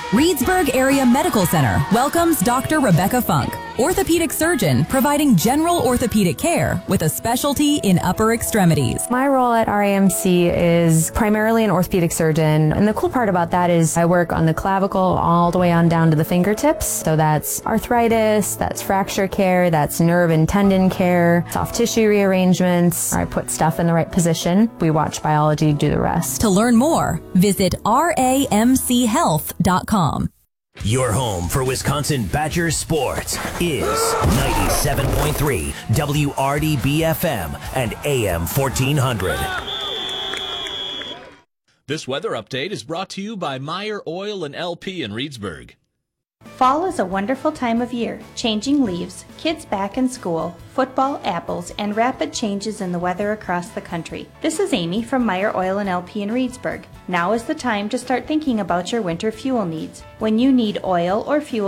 Reedsburg Area Medical Center welcomes Dr. Rebecca Funk, orthopedic surgeon providing general orthopedic care with a specialty in upper extremities. My role at RAMC is primarily an orthopedic surgeon, and the cool part about that is I work on the clavicle all the way on down to the fingertips. So that's arthritis, that's fracture care, that's nerve and tendon care, soft tissue rearrangements. I put stuff in the right position. We watch biology do the rest. To learn more, visit ramchealth.com. Your home for Wisconsin Badger sports is 97.3 WRDB-FM and AM 1400. This weather update is brought to you by Meyer Oil and LP in Reedsburg. Fall is a wonderful time of year. Changing leaves, kids back in school, football, apples, and rapid changes in the weather across the country. This is Amy from Meyer Oil and LP in Reedsburg. Now is the time to start thinking about your winter fuel needs. When you need oil or fuel